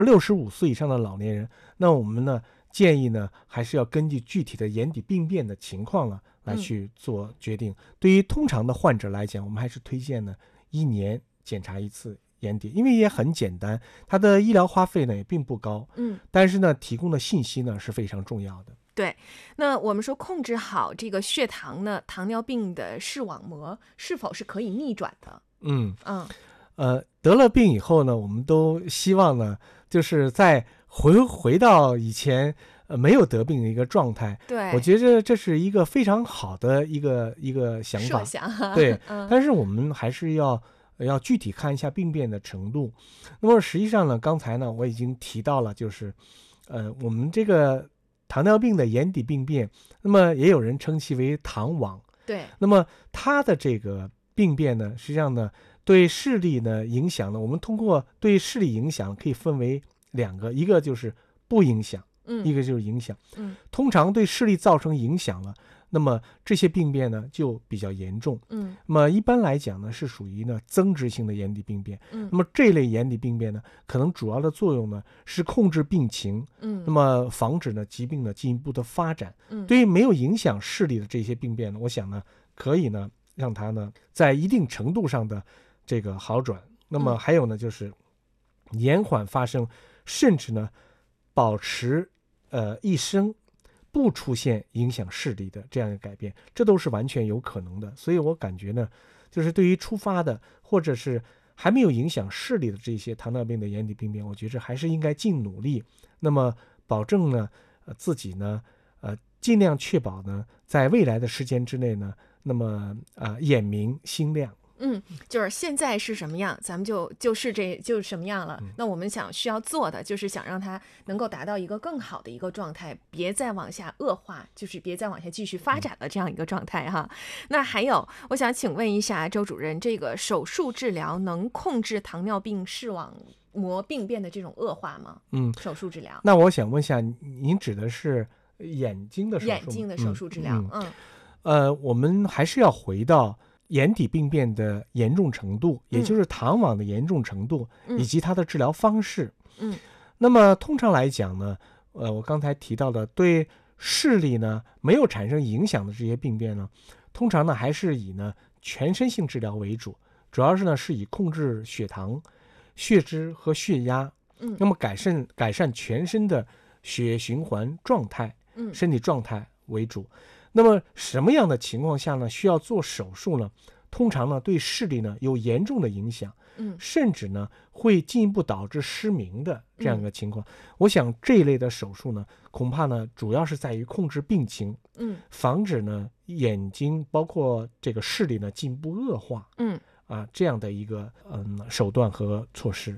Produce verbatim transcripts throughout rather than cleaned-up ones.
六十五岁以上的老年人，那我们呢建议呢还是要根据具体的眼底病变的情况呢来去做决定。嗯、对于通常的患者来讲，我们还是推荐呢一年检查一次眼底，因为也很简单，它的医疗花费呢也并不高， 嗯， 但是呢提供的信息呢是非常重要的。 对，那我们说控制好这个血糖呢，糖尿病的视网膜是否是可以逆转的？ 嗯嗯， 呃，得了病以后呢，我们都希望呢，就是再回回到以前呃没有得病的一个状态。 对， 我觉得这是一个非常好的一个一个想法。 设想对， 嗯、 但是我们还是要要具体看一下病变的程度。那么实际上呢，刚才呢我已经提到了，就是呃我们这个糖尿病的眼底病变，那么也有人称其为糖网。 对， 那么它的这个病变呢，实际上呢对视力呢影响呢，我们通过对视力影响可以分为两个，一个就是不影响， 嗯， 一个就是影响。 嗯， 通常对视力造成影响了，那么这些病变呢就比较严重。 嗯， 那么一般来讲呢是属于呢增殖性的眼底病变。 嗯， 那么这类眼底病变呢，可能主要的作用呢是控制病情， 嗯， 那么防止呢疾病呢进一步的发展。 嗯， 对于没有影响视力的这些病变呢，我想呢可以呢让它呢在一定程度上的这个好转。那么还有呢就是延缓发生，甚至呢保持呃一生不出现影响视力的这样一个改变，这都是完全有可能的。所以我感觉呢，就是对于出发的或者是还没有影响视力的这些糖尿病的眼底病变，我觉着还是应该尽努力，那么保证呢，呃、自己呢，呃，尽量确保呢，在未来的时间之内呢，那么啊、呃，眼明心亮。 嗯，就是现在是什么样，咱们就就是这就是什么样了。 嗯、 那我们想需要做的，就是想让它能够达到一个更好的一个状态，别再往下恶化，就是别再往下继续发展了这样一个状态哈。嗯、那还有，我想请问一下周主任，这个手术治疗能控制糖尿病视网膜病变的这种恶化吗？ 嗯， 手术治疗。 那我想问一下，您指的是眼睛的手术？ 眼睛的手术治疗。嗯。 嗯呃，我们还是要回到眼底病变的严重程度，也就是糖网的严重程度， 嗯、 以及它的治疗方式。 嗯， 那么通常来讲呢，呃，我刚才提到的对视力呢没有产生影响的这些病变呢，通常呢还是以呢全身性治疗为主，主要是呢是以控制血糖、血脂和血压， 嗯， 那么改善改善全身的血液循环状态、 嗯， 身体状态为主。那么什么样的情况下呢需要做手术呢？通常呢对视力呢有严重的影响， 嗯， 甚至呢会进一步导致失明的这样一个情况。嗯、我想这一类的手术呢，恐怕呢主要是在于控制病情， 嗯， 防止呢眼睛包括这个视力呢进一步恶化， 嗯啊这样的一个嗯手段和措施。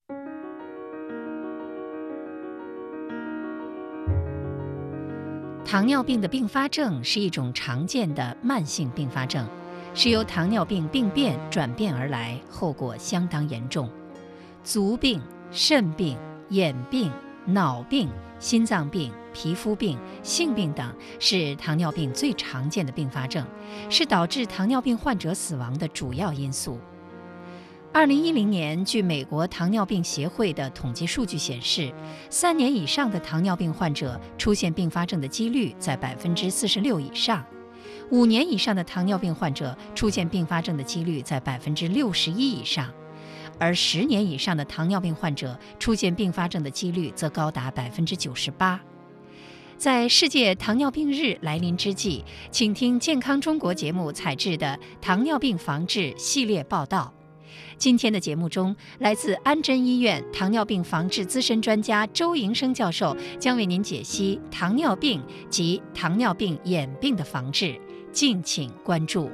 糖尿病的并发症是一种常见的慢性并发症，是由糖尿病病变转变而来，后果相当严重。足病、肾病、眼病、脑病、心脏病、皮肤病、性病等是糖尿病最常见的并发症，是导致糖尿病患者死亡的主要因素。二零一零年，据美国糖尿病协会的统计数据显示，三年以上的糖尿病患者出现并发症的几率在百分之四十六以上，五年以上的糖尿病患者出现并发症的几率在百分之六十一以上，而十年以上的糖尿病患者出现并发症的几率则高达百分之九十八。在世界糖尿病日来临之际，请听健康中国节目采制的糖尿病防治系列报道。今天的节目中，来自安贞医院糖尿病防治资深专家周营生教授将为您解析糖尿病及糖尿病眼病的防治，敬请关注。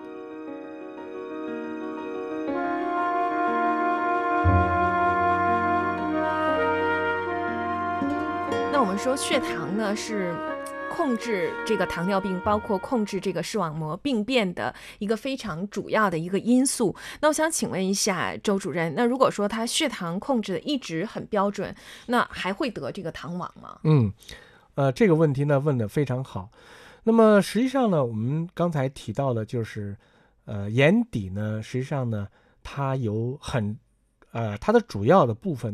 那我们说血糖呢是控制这个糖尿病，包括控制这个视网膜病变的一个非常主要的一个因素。那我想请问一下周主任，那如果说他血糖控制的一直很标准，那还会得这个糖网吗？ 嗯，呃，这个问题呢问得非常好。那么实际上呢，我们刚才提到的就是，呃，眼底呢，实际上呢，它有很，呃，它的主要的部分呢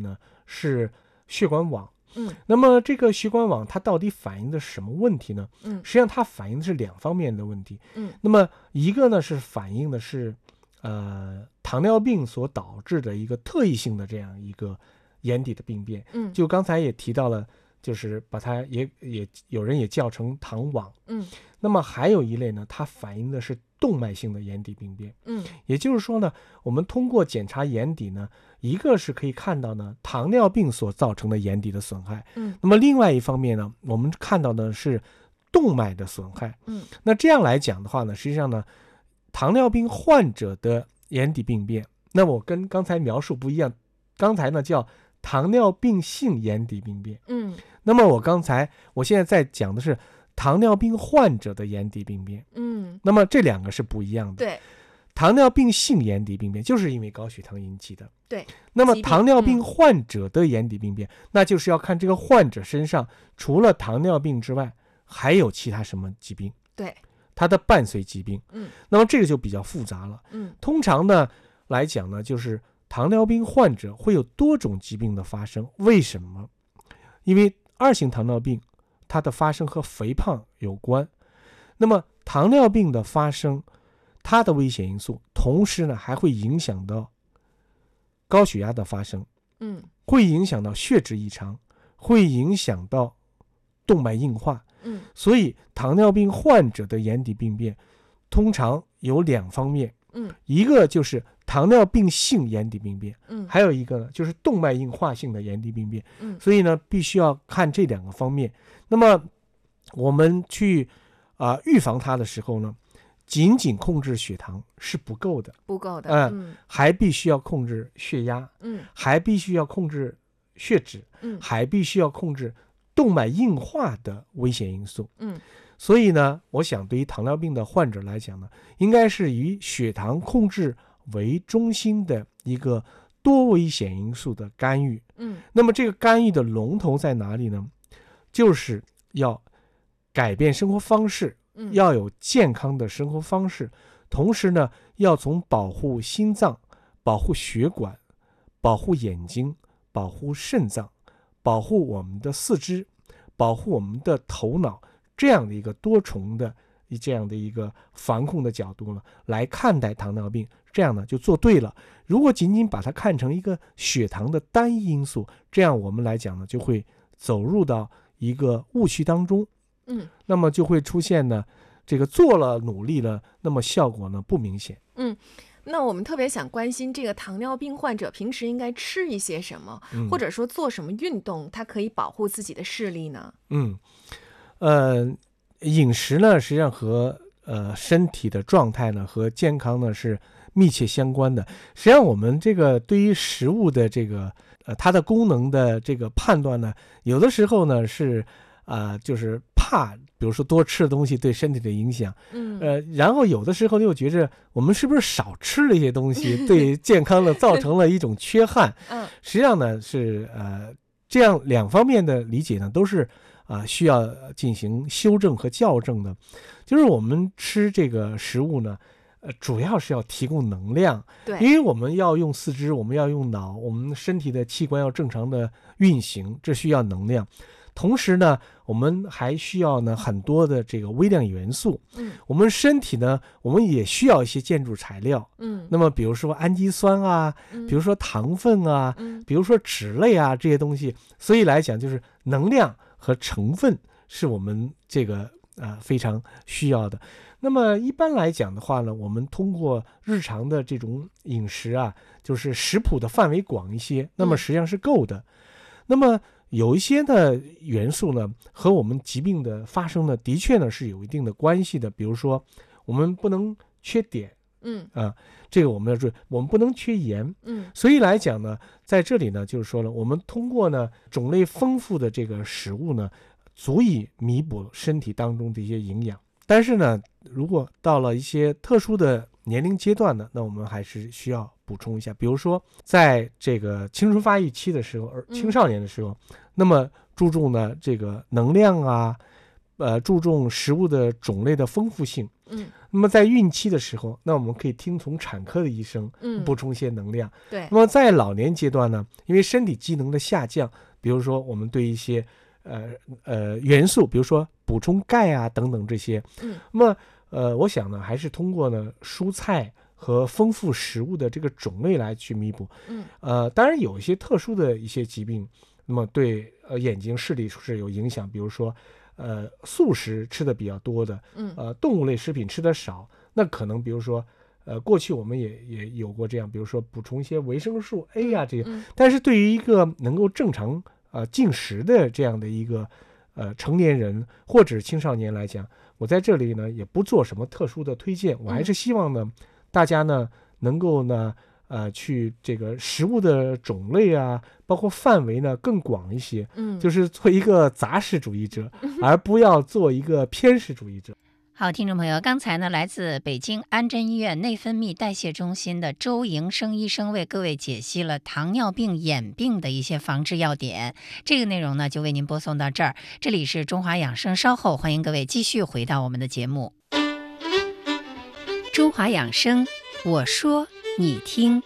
是血管网。 嗯， 那么这个血管网它到底反映的什么问题呢？ 嗯， 实际上它反映的是两方面的问题。 嗯， 那么一个呢是反映的是呃糖尿病所导致的一个特异性的这样一个眼底的病变。 嗯， 就刚才也提到了，就是把它也也有人也叫成糖网。 嗯， 那么还有一类呢，它反映的是动脉性的眼底病变。 嗯， 也就是说呢，我们通过检查眼底呢，一个是可以看到呢糖尿病所造成的眼底的损害。 嗯， 那么另外一方面呢，我们看到的是动脉的损害。 嗯， 那这样来讲的话呢，实际上呢，糖尿病患者的眼底病变，那我跟刚才描述不一样，刚才呢叫糖尿病性眼底病变。 嗯， 那么我刚才我现在在讲的是糖尿病患者的眼底病变。 嗯， 那么这两个是不一样的。 对， 糖尿病性眼底病变就是因为高血糖引起的。 对， 那么疾病糖尿病患者的眼底病变，嗯、那就是要看这个患者身上除了糖尿病之外，还有其他什么疾病。 对， 它的伴随疾病。 嗯， 那么这个就比较复杂了。 嗯， 通常呢来讲呢，就是糖尿病患者会有多种疾病的发生。为什么？因为二型糖尿病它的发生和肥胖有关。那么糖尿病的发生，它的危险因素，同时呢还会影响到高血压的发生， 嗯， 会影响到血脂异常，会影响到动脉硬化。 嗯， 所以糖尿病患者的眼底病变通常有两方面。 嗯， 一个就是糖尿病性眼底病变。 嗯， 还有一个呢就是动脉硬化性的眼底病变。 嗯， 所以呢必须要看这两个方面。那么我们去啊、呃、预防它的时候呢，仅仅控制血糖是不够的， 不够的。 呃、 嗯， 还必须要控制血压。 嗯， 还必须要控制血脂。 嗯， 还必须要控制动脉硬化的危险因素。 嗯， 所以呢，我想对于糖尿病的患者来讲呢，应该是以血糖控制为中心的一个多危险因素的干预。 嗯， 那么这个干预的龙头在哪里呢？就是要改变生活方式， 嗯， 要有健康的生活方式，同时呢，要从保护心脏、保护血管、保护眼睛、保护肾脏、保护我们的四肢、保护我们的头脑这样的一个多重的这样的一个防控的角度呢，来看待糖尿病，这样呢就做对了。如果仅仅把它看成一个血糖的单一因素，这样我们来讲呢，就会走入到一个误区当中。 嗯， 那么就会出现呢，这个做了努力了，那么效果呢不明显。 嗯，那我们特别想关心这个糖尿病患者平时应该吃一些什么， 嗯、 或者说做什么运动，它可以保护自己的视力呢？ 嗯，呃，饮食呢，实际上和呃身体的状态呢和健康呢是密切相关的。实际上，我们这个对于食物的这个呃它的功能的这个判断呢，有的时候呢是啊、呃、就是怕，比如说多吃的东西对身体的影响。 嗯， 呃，然后有的时候又觉着我们是不是少吃了一些东西，对健康呢造成了一种缺憾。 嗯， 实际上呢是呃这样两方面的理解呢都是啊、呃、需要进行修正和校正的。就是我们吃这个食物呢，呃主要是要提供能量。 对， 因为我们要用四肢，我们要用脑，我们身体的器官要正常的运行，这需要能量。同时呢，我们还需要呢很多的这个微量元素。 嗯， 我们身体呢，我们也需要一些建筑材料。 嗯， 那么比如说氨基酸啊， 嗯比如说糖分啊， 嗯比如说脂类啊这些东西。所以来讲，就是能量和成分是我们这个啊、呃、非常需要的。那么一般来讲的话呢，我们通过日常的这种饮食啊，就是食谱的范围广一些，那么实际上是够的。那么有一些的元素呢，和我们疾病的发生呢，的确呢是有一定的关系的。比如说，我们不能缺碘， 嗯啊，这个我们要注意，我们不能缺盐。 嗯， 所以来讲呢，在这里呢，就是说了，我们通过呢种类丰富的这个食物呢，足以弥补身体当中的一些营养。但是呢，如果到了一些特殊的年龄阶段呢，那我们还是需要补充一下。比如说，在这个青春发育期的时候，而青少年的时候，嗯、那么注重呢这个能量啊，呃，注重食物的种类的丰富性， 嗯， 那么在孕期的时候，那我们可以听从产科的医生嗯补充一些能量。 对， 那么在老年阶段呢，因为身体机能的下降，比如说我们对一些呃呃元素，比如说补充钙啊等等这些， 嗯， 那么呃，我想呢，还是通过呢蔬菜和丰富食物的这个种类来去弥补。 嗯， 呃，当然有一些特殊的一些疾病，那么对呃眼睛视力是有影响，比如说呃素食吃的比较多的， 嗯， 呃动物类食品吃的少，那可能比如说呃过去我们也也有过这样，比如说补充一些维生素 A 呀、这些， 嗯但是对于一个能够正常呃进食的这样的一个呃成年人或者青少年来讲，我在这里呢也不做什么特殊的推荐，我还是希望呢、大家呢能够呢呃去这个食物的种类啊，包括范围呢更广一些， 嗯， 就是做一个杂食主义者，而不要做一个偏食主义者。 好，听众朋友，刚才呢，来自北京安贞医院内分泌代谢中心的周营生医生为各位解析了糖尿病眼病的一些防治要点。这个内容呢，就为您播送到这儿。这里是中华养生，稍后欢迎各位继续回到我们的节目。中华养生，我说你听。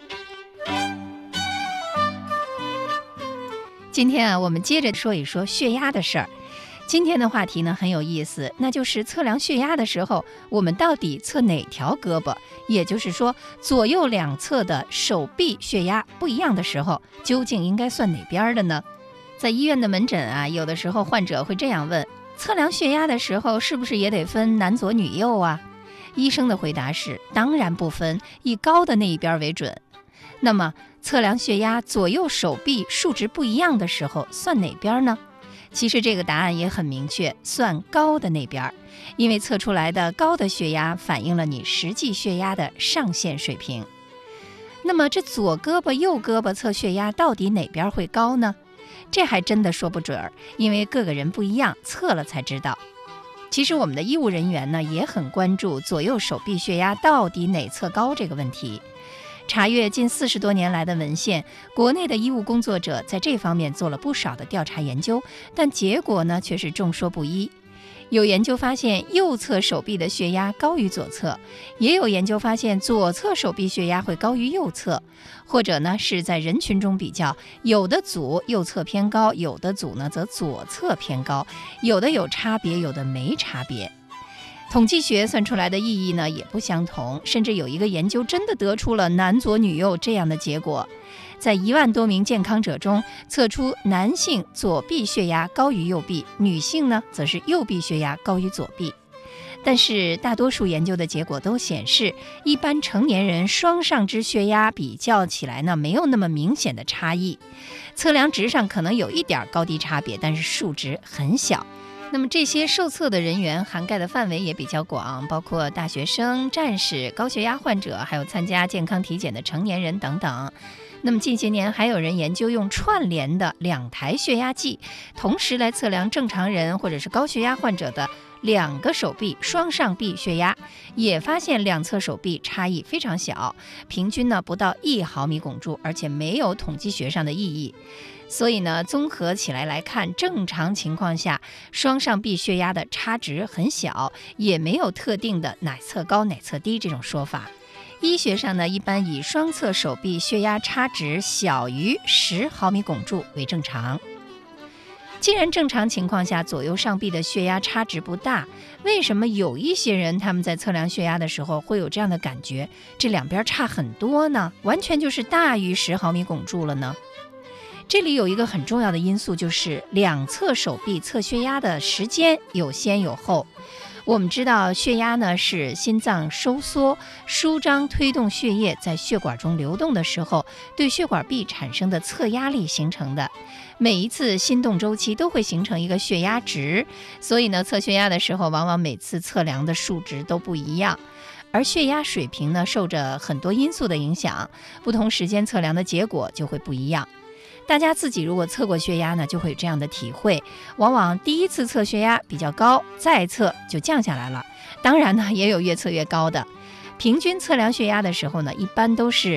今天啊，我们接着说一说血压的事儿。今天的话题呢很有意思，那就是测量血压的时候，我们到底测哪条胳膊？也就是说，左右两侧的手臂血压不一样的时候，究竟应该算哪边的呢？在医院的门诊啊，有的时候患者会这样问：测量血压的时候，是不是也得分男左女右啊？医生的回答是：当然不分，以高的那一边为准。那么，测量血压左右手臂数值不一样的时候，算哪边呢？其实这个答案也很明确，算高的那边，因为测出来的高的血压反映了你实际血压的上限水平。那么这左胳膊右胳膊测血压到底哪边会高呢？这还真的说不准儿，因为各个人不一样，测了才知道。其实我们的医务人员呢也很关注左右手臂血压到底哪侧高这个问题。查阅近四十多年来的文献，国内的医务工作者在这方面做了不少的调查研究，但结果呢却是众说不一。有研究发现右侧手臂的血压高于左侧，也有研究发现左侧手臂血压会高于右侧，或者呢是在人群中比较，有的组右侧偏高，有的组呢则左侧偏高，有的有差别，有的没差别。统计学算出来的意义呢也不相同，甚至有一个研究真的得出了男左女右这样的结果。在一万多名健康者中，测出男性左臂血压高于右臂，女性呢则是右臂血压高于左臂。但是大多数研究的结果都显示，一般成年人双上肢血压比较起来呢没有那么明显的差异，测量值上可能有一点高低差别，但是数值很小。那么这些受测的人员涵盖的范围也比较广，包括大学生、战士、高血压患者，还有参加健康体检的成年人等等。那么近些年还有人研究用串联的两台血压计，同时来测量正常人或者是高血压患者的两个手臂双上臂血压，也发现两侧手臂差异非常小，平均呢不到一毫米汞柱，而且没有统计学上的意义。所以呢，综合起来来看，正常情况下，双上臂血压的差值很小，也没有特定的哪侧高哪侧低这种说法。医学上呢，一般以双侧手臂血压差值小于十毫米汞柱为正常。既然正常情况下左右上臂的血压差值不大，为什么有一些人他们在测量血压的时候会有这样的感觉，这两边差很多呢？完全就是大于十毫米汞柱了呢？这里有一个很重要的因素，就是两侧手臂测血压的时间有先有后。我们知道血压呢是心脏收缩、舒张推动血液在血管中流动的时候，对血管壁产生的测压力形成的。每一次心动周期都会形成一个血压值，所以呢，测血压的时候，往往每次测量的数值都不一样。而血压水平呢，受着很多因素的影响，不同时间测量的结果就会不一样。大家自己如果测过血压呢，就会有这样的体会，往往第一次测血压比较高，再测就降下来了。当然呢，也有越测越高的。平均测量血压的时候呢，一般都是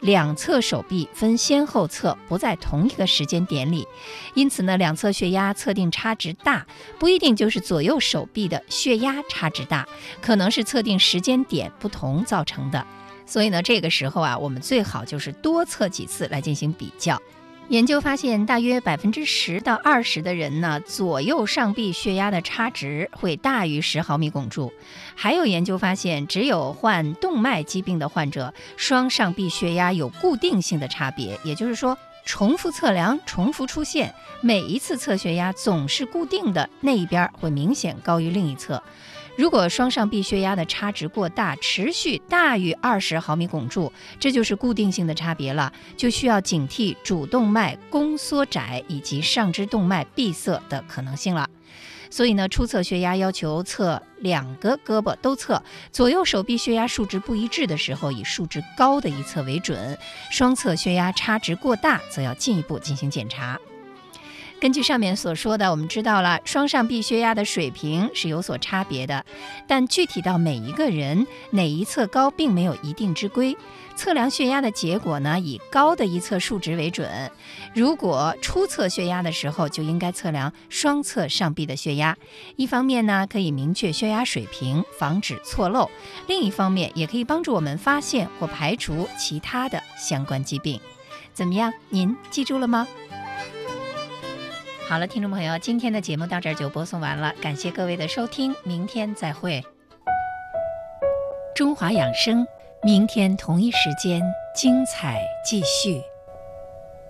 两侧手臂分先后测，不在同一个时间点里，因此呢，两侧血压测定差值大，不一定就是左右手臂的血压差值大，可能是测定时间点不同造成的。所以呢，这个时候啊，我们最好就是多测几次来进行比较。研究发现，大约百分之十到二十的人呢，左右上臂血压的差值会大于十毫米汞柱。还有研究发现，只有患动脉疾病的患者，双上臂血压有固定性的差别，也就是说，重复测量、重复出现，每一次测血压总是固定的，那一边会明显高于另一侧。如果双上臂血压的差值过大，持续大于二十毫米汞柱，这就是固定性的差别了，就需要警惕主动脉宫缩窄以及上肢动脉闭塞的可能性了。所以呢，初测血压要求测两个胳膊都测，左右手臂血压数值不一致的时候，以数值高的一侧为准；双侧血压差值过大，则要进一步进行检查。根据上面所说的，我们知道了双上臂血压的水平是有所差别的，但具体到每一个人哪一侧高并没有一定之规。测量血压的结果呢，以高的一侧数值为准。如果初测血压的时候，就应该测量双侧上臂的血压。一方面呢，可以明确血压水平，防止错漏；另一方面，也可以帮助我们发现或排除其他的相关疾病。怎么样，您记住了吗？好了，听众朋友，今天的节目到这儿就播送完了，感谢各位的收听，明天再会。中华养生，明天同一时间精彩继续。